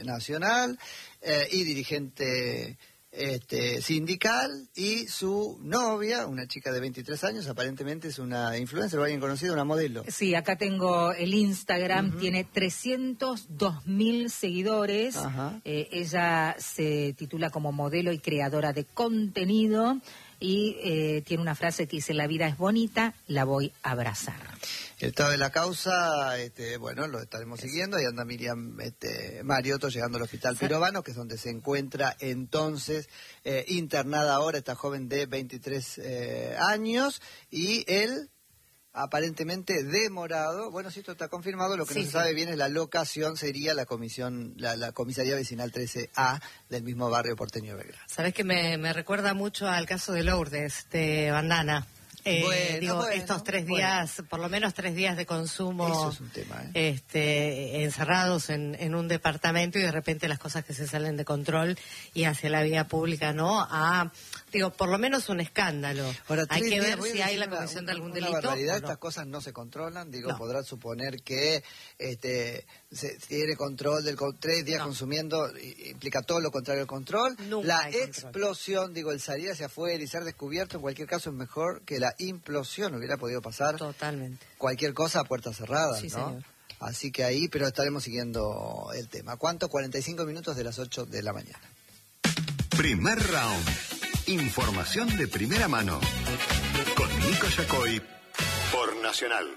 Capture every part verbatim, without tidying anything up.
nacional eh, y dirigente este, sindical, y su novia, una chica de veintitrés años, aparentemente es una influencer o alguien conocido, una modelo. Sí, acá tengo el Instagram, uh-huh. tiene trescientos dos mil seguidores. Eh, ella se titula como modelo y creadora de contenido y eh, tiene una frase que dice: la vida es bonita, la voy a abrazar. El estado de la causa, este, bueno, lo estaremos siguiendo. Ahí anda Miriam este, Mariotto llegando al hospital Pirovano, que es donde se encuentra entonces eh, internada ahora esta joven de veintitrés eh, años, y él aparentemente demorado. Bueno, si esto está confirmado, lo que sí, no se sí. sabe bien es la locación, sería la comisión, la, la comisaría vecinal trece A del mismo barrio porteño de Belgrano. Sabés que me, me recuerda mucho al caso de Lourdes, de Bandana. Eh, bueno, digo, bueno, estos tres días, bueno. por lo menos tres días de consumo, eso es un tema, ¿eh? este, encerrados en, en un departamento, y de repente las cosas que se salen de control y hacia la vía pública, ¿no? A, digo, por lo menos un escándalo. Ahora, hay que ver si hay la una, comisión de algún una delito. Barbaridad, no. Estas cosas no se controlan, digo, no. podrás suponer que este, se tiene control del tres días no. consumiendo, implica todo lo contrario al control. Nunca la hay explosión, control. digo, el salir hacia afuera y ser descubierto, en cualquier caso es mejor que la implosión. Hubiera podido pasar totalmente cualquier cosa a puertas cerradas, sí, ¿no? Señor. Así que ahí, pero estaremos siguiendo el tema. ¿Cuánto? cuarenta y cinco minutos de las ocho de la mañana. Primer round. Información de primera mano. Con Nico Yacoy por Nacional.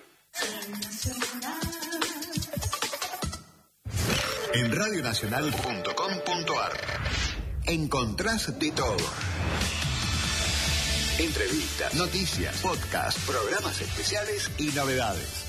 En radionacional punto com punto ar encontrás de todo. Entrevistas, noticias, podcast, programas especiales y novedades.